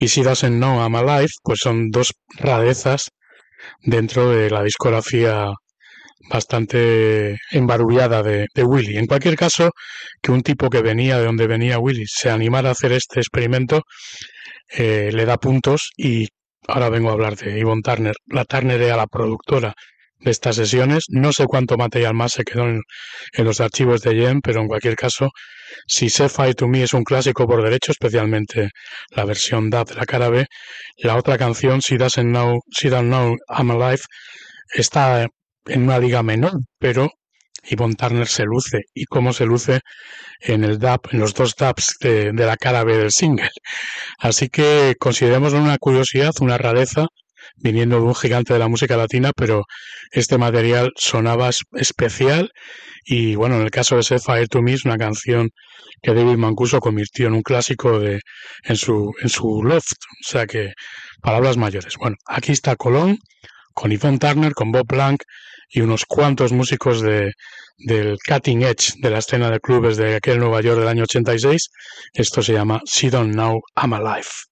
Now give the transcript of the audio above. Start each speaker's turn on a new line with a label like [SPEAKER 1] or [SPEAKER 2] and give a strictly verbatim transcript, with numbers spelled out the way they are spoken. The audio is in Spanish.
[SPEAKER 1] y She Doesn't Know I'm Alive, pues son dos rarezas dentro de la discografía bastante embarullada de, de Willy. En cualquier caso, que un tipo que venía de donde venía Willy se animara a hacer este experimento, eh, le da puntos. Y ahora vengo a hablar de Yvonne Turner. La Turner era la productora de estas sesiones. No sé cuánto material más se quedó en, en los archivos de Jem, pero en cualquier caso, si Set Fire to Me es un clásico por derecho, especialmente la versión dub de la cara B, la otra canción, She Doesn't Know, She Don't Know I'm Alive, está en una liga menor, pero Yvonne Turner se luce. ¿Y cómo se luce en el dub, en los dos dubs de, de la cara B del single? Así que considerémoslo una curiosidad, una rareza, viniendo de un gigante de la música latina, pero este material sonaba especial. Y bueno, en el caso de Set Fire to Me es una canción que David Mancuso convirtió en un clásico de, en su, en su loft, o sea que palabras mayores. Bueno, aquí está Colón, con Yvonne Turner, con Bob Blanc y unos cuantos músicos de, del cutting edge de la escena de clubes de aquel Nueva York del año ochenta y seis. Esto se llama She Don't Know I'm Alive.